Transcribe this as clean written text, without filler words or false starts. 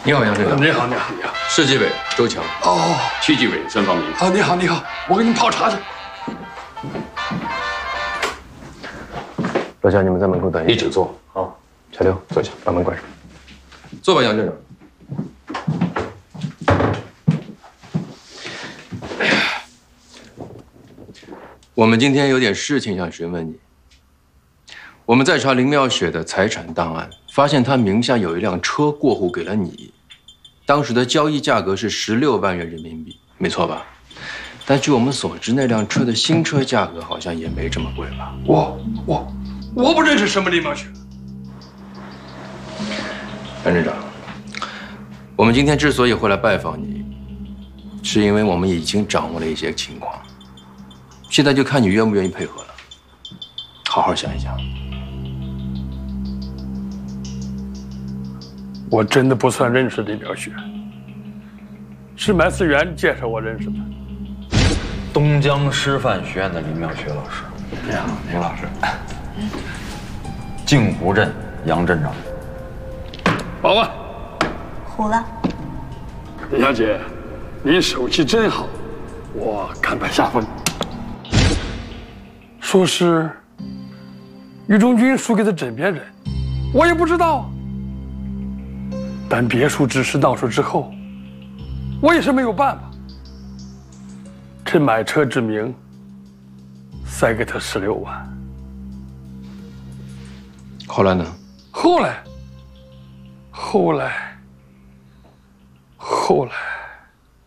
你好，杨队长。 你好，你好，你好。 市纪委周强。 哦， 区纪委孙方明。 啊，你好，你好，我给你们泡茶去。 罗强，你们在门口等一下。 你请坐。 好，小刘坐下，把门关上。 坐吧，杨队长。我们今天有点事情想询问你。我们在查林妙雪的财产档案，发现她名下有一辆车过户给了你，当时的交易价格是16万元人民币，没错吧？但据我们所知，那辆车的新车价格好像也没这么贵吧？ 我不认识什么林妙雪。 杨队长，我们今天之所以会来拜访你，是因为我们已经掌握了一些情况，现在就看你愿不愿意配合了。好好想一想。 我真的不算认识林妙雪，是麦思源介绍我认识的。 东江师范学院的林妙雪老师。 你好，林老师。 镜湖镇杨镇长。 保安。 糊了。 林小姐，您手气真好，我甘拜下风。说是于中军输给的枕边人，我也不知道。但别墅之事闹出之后，我也是没有办法，趁买车之名，塞给他16万。 后来呢？ 后来。